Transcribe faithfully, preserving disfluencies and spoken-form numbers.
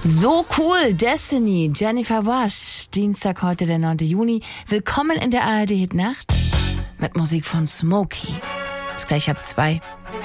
So cool, Destiny, Jennifer Rush. Dienstag, heute der neunte Juni. Willkommen in der A R D Hit Nacht mit Musik von Smokey. Ist gleich ab zwei.